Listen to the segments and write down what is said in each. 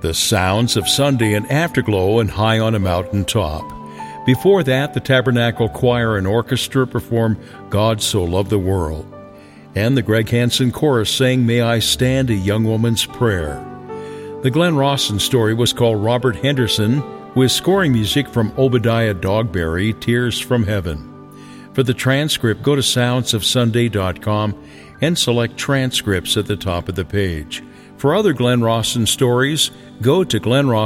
The Sounds of Sunday and Afterglow and High on a Mountain Top. Before that, the Tabernacle Choir and Orchestra performed God So Loved the World. And the Greg Hansen Chorus sang May I Stand, a Young Woman's Prayer. The Glenn Rawson story was called Robert Henderson, with scoring music from Obadiah Dogberry, Tears from Heaven. For the transcript, go to soundsofsunday.com and select transcripts at the top of the page. For other Glenn Rawson stories, go to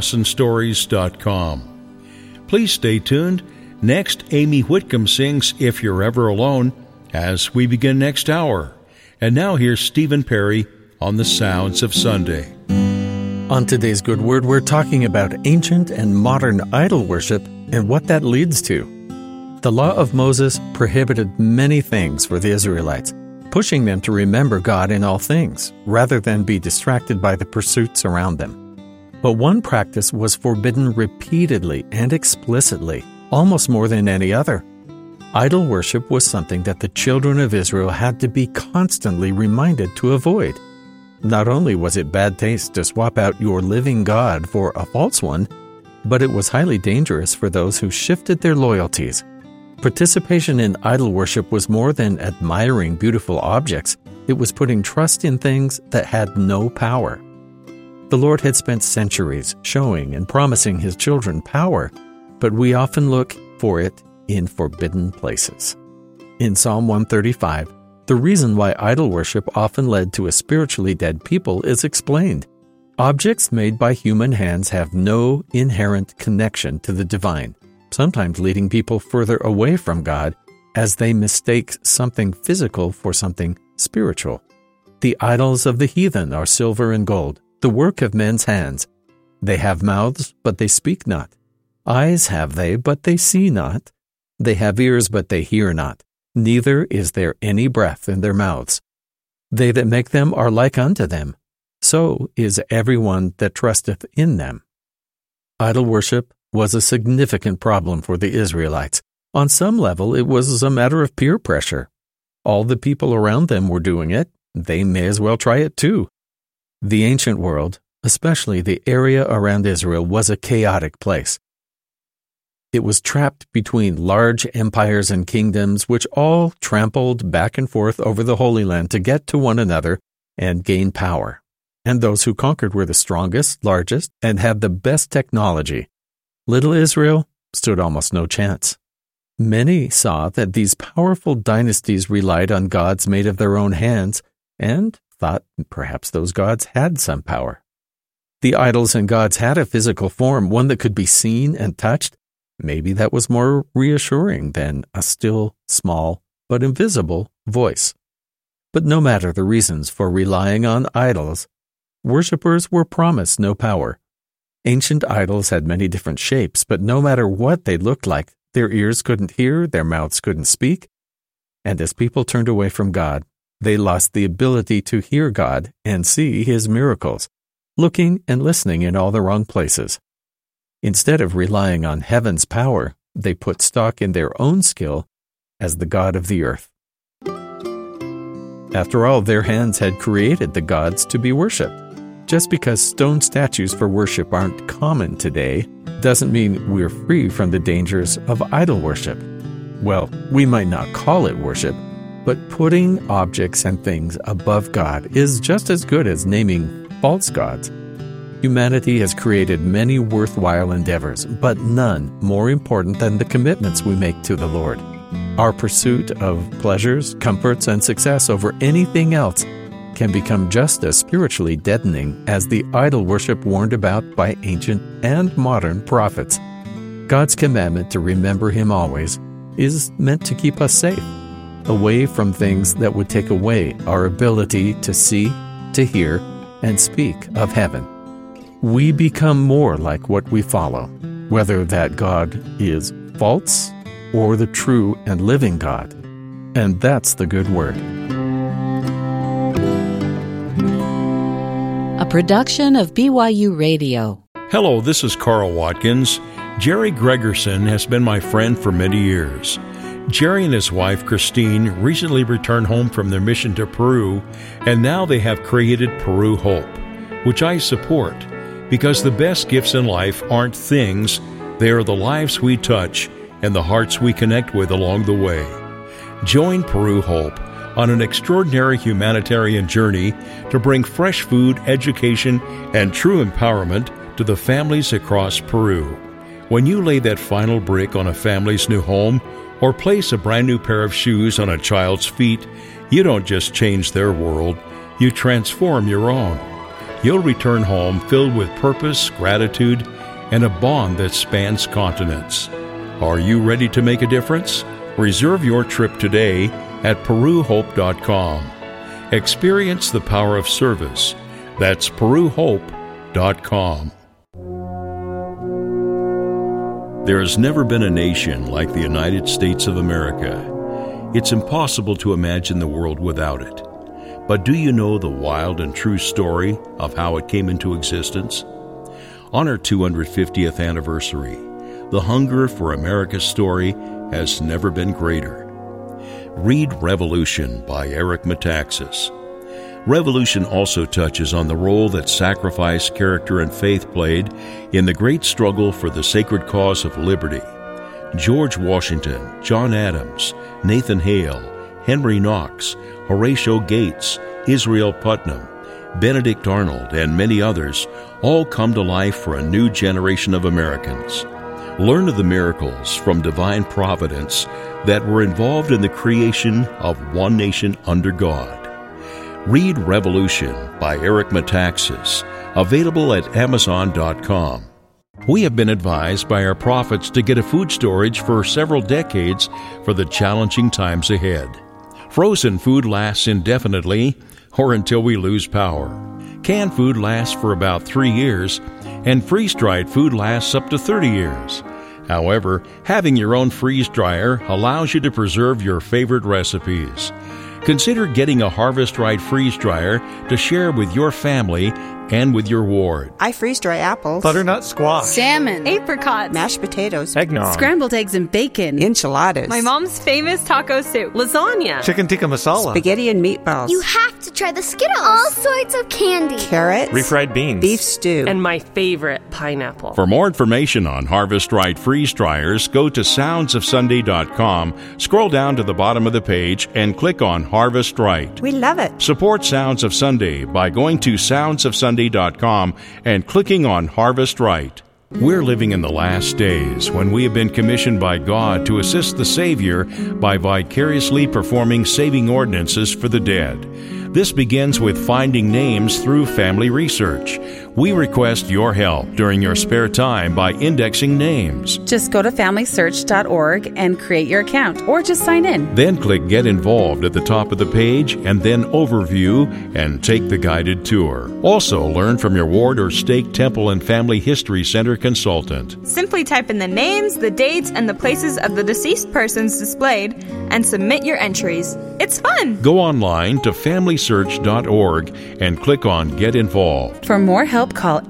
glennrawsonstories.com. Please stay tuned. Next, Amy Whitcomb sings If You're Ever Alone as we begin next hour. And now here's Stephen Perry on the Sounds of Sunday. On today's Good Word, we're talking about ancient and modern idol worship and what that leads to. The law of Moses prohibited many things for the Israelites, pushing them to remember God in all things, rather than be distracted by the pursuits around them. But one practice was forbidden repeatedly and explicitly, almost more than any other. Idol worship was something that the children of Israel had to be constantly reminded to avoid. Not only was it bad taste to swap out your living God for a false one, but it was highly dangerous for those who shifted their loyalties. Participation in idol worship was more than admiring beautiful objects. It was putting trust in things that had no power. The Lord had spent centuries showing and promising His children power, but we often look for it in forbidden places. In Psalm 135, the reason why idol worship often led to a spiritually dead people is explained. Objects made by human hands have no inherent connection to the divine, sometimes leading people further away from God as they mistake something physical for something spiritual. The idols of the heathen are silver and gold, the work of men's hands. They have mouths, but they speak not. Eyes have they, but they see not. They have ears, but they hear not. Neither is there any breath in their mouths. They that make them are like unto them. So is everyone that trusteth in them. Idol worship was a significant problem for the Israelites. On some level, it was a matter of peer pressure. All the people around them were doing it. They may as well try it too. The ancient world, especially the area around Israel, was a chaotic place. It was trapped between large empires and kingdoms which all trampled back and forth over the Holy Land to get to one another and gain power. And those who conquered were the strongest, largest, and had the best technology. Little Israel stood almost no chance. Many saw that these powerful dynasties relied on gods made of their own hands and thought perhaps those gods had some power. The idols and gods had a physical form, one that could be seen and touched. Maybe that was more reassuring than a still, small, but invisible voice. But no matter the reasons for relying on idols, worshippers were promised no power. Ancient idols had many different shapes, but no matter what they looked like, their ears couldn't hear, their mouths couldn't speak. And as people turned away from God, they lost the ability to hear God and see His miracles, looking and listening in all the wrong places. Instead of relying on heaven's power, they put stock in their own skill as the God of the earth. After all, their hands had created the gods to be worshipped. Just because stone statues for worship aren't common today doesn't mean we're free from the dangers of idol worship. Well, we might not call it worship, but putting objects and things above God is just as good as naming false gods. Humanity has created many worthwhile endeavors, but none more important than the commitments we make to the Lord. Our pursuit of pleasures, comforts, and success over anything else can become just as spiritually deadening as the idol worship warned about by ancient and modern prophets. God's commandment to remember Him always is meant to keep us safe, away from things that would take away our ability to see, to hear, and speak of heaven. We become more like what we follow, whether that God is false or the true and living God. And that's the good word. A production of BYU Radio. Hello, this is Carl Watkins. Jerry Gregerson has been my friend for many years. Jerry and his wife, Christine, recently returned home from their mission to Peru, and now they have created Peru Hope, which I support. Because the best gifts in life aren't things, they are the lives we touch and the hearts we connect with along the way. Join Peru Hope on an extraordinary humanitarian journey to bring fresh food, education, and true empowerment to the families across Peru. When you lay that final brick on a family's new home or place a brand new pair of shoes on a child's feet, you don't just change their world, you transform your own. You'll return home filled with purpose, gratitude, and a bond that spans continents. Are you ready to make a difference? Reserve your trip today at PeruHope.com. Experience the power of service. That's PeruHope.com. There has never been a nation like the United States of America. It's impossible to imagine the world without it. But do you know the wild and true story of how it came into existence? On our 250th anniversary, the hunger for America's story has never been greater. Read Revolution by Eric Metaxas. Revolution also touches on the role that sacrifice, character, and faith played in the great struggle for the sacred cause of liberty. George Washington, John Adams, Nathan Hale, Henry Knox, Horatio Gates, Israel Putnam, Benedict Arnold, and many others all come to life for a new generation of Americans. Learn of the miracles from divine providence that were involved in the creation of one nation under God. Read Revolution by Eric Metaxas, available at Amazon.com. We have been advised by our prophets to get a food storage for several decades for the challenging times ahead. Frozen food lasts indefinitely or until we lose power. Canned food lasts for about 3 years, and freeze-dried food lasts up to 30 years. However, having your own freeze dryer allows you to preserve your favorite recipes. Consider getting a Harvest Right freeze dryer to share with your family and with your ward. I freeze dry apples, butternut squash, salmon, apricots, mashed potatoes, eggnog, scrambled eggs and bacon, enchiladas, my mom's famous taco soup, lasagna, chicken tikka masala, spaghetti and meatballs. You have to try the Skittles. All sorts of candy. Carrots, refried beans, beef stew, and my favorite, pineapple. For more information on Harvest Right freeze dryers, go to soundsofsunday.com, scroll down to the bottom of the page, and click on Harvest Right. We love it. Support Sounds of Sunday by going to soundsofsunday.com and clicking on Harvest Right. We're living in the last days when we have been commissioned by God to assist the Savior by vicariously performing saving ordinances for the dead. This begins with finding names through family research. We request your help during your spare time by indexing names. Just go to FamilySearch.org and create your account, or just sign in. Then click Get Involved at the top of the page, and then Overview, and take the guided tour. Also, learn from your ward or stake temple and family history center consultant. Simply type in the names, the dates, and the places of the deceased persons displayed, and submit your entries. It's fun! Go online to FamilySearch.org and click on Get Involved. For more help, call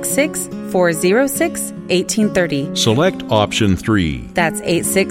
866-406-1830. Select Option 3. That's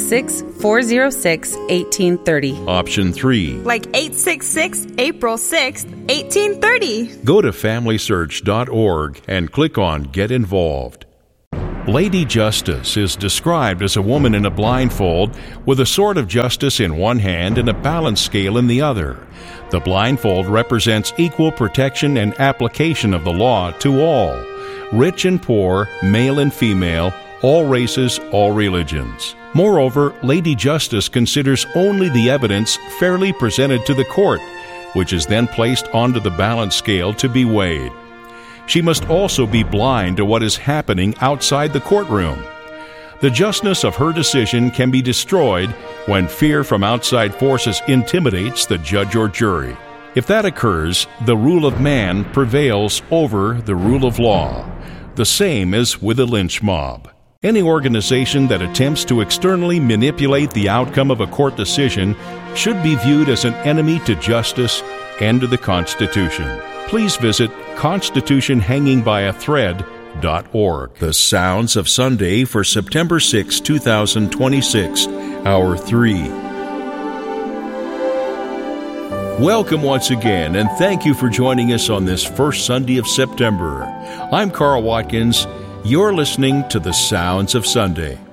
866-406-1830. Option 3. Like 866 April 6th, 1830. Go to FamilySearch.org and click on Get Involved. Lady Justice is described as a woman in a blindfold with a sword of justice in one hand and a balance scale in the other. The blindfold represents equal protection and application of the law to all, rich and poor, male and female, all races, all religions. Moreover, Lady Justice considers only the evidence fairly presented to the court, which is then placed onto the balance scale to be weighed. She must also be blind to what is happening outside the courtroom. The justness of her decision can be destroyed when fear from outside forces intimidates the judge or jury. If that occurs, the rule of man prevails over the rule of law. The same as with a lynch mob. Any organization that attempts to externally manipulate the outcome of a court decision should be viewed as an enemy to justice and to the Constitution. Please visit constitutionhangingbyAthread.org. The Sounds of Sunday for September 6, 2026, Hour 3. Welcome once again, and thank you for joining us on this first Sunday of September. I'm Carl Watkins. You're listening to the Sounds of Sunday.